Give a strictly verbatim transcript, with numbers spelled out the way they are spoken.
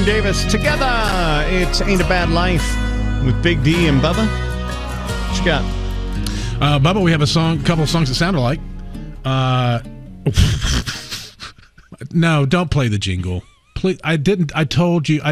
Warren Davis. Together, it ain't a bad life with Big D and Bubba. What you got? Uh, Bubba, we have a song, couple of songs that sound alike. Uh, no, don't play the jingle. Please, I didn't. I told you. I